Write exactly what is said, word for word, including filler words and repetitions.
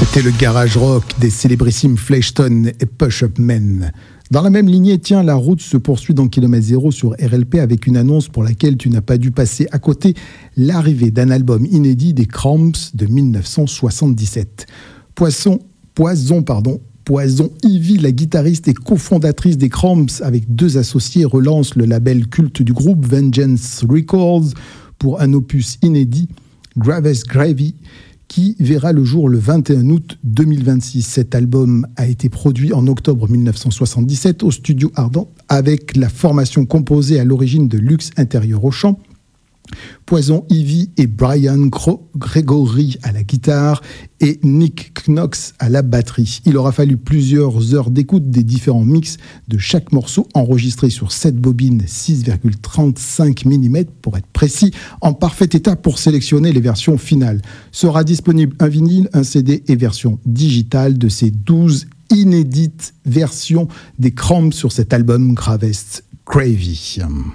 C'était le garage rock des célébrissimes Fleshton et Push Up Men. Dans la même lignée, tiens, la route se poursuit dans Kilomètre Zéro sur R L P avec une annonce pour laquelle tu n'as pas dû passer à côté, l'arrivée d'un album inédit des Cramps de dix-neuf cent soixante-dix-sept. Poisson, Poison, pardon, Poison Ivy, la guitariste et cofondatrice des Cramps avec deux associés, relance le label culte du groupe Vengeance Records pour un opus inédit, Graves Gravy, qui verra le jour le vingt et un août deux mille vingt-six. Cet album a été produit en octobre dix-neuf cent soixante-dix-sept au studio Ardent avec la formation composée à l'origine de Lux Intérieur au chant, Poison Ivy et Brian Gregory à la guitare et Nick Knox à la batterie. Il aura fallu plusieurs heures d'écoute des différents mix de chaque morceau enregistré sur sept bobines six virgule trente-cinq millimètres pour être précis, en parfait état pour sélectionner les versions finales. Sera disponible un vinyle, un C D et version digitale de ces douze inédites versions des Cramps sur cet album Gravest Gravy.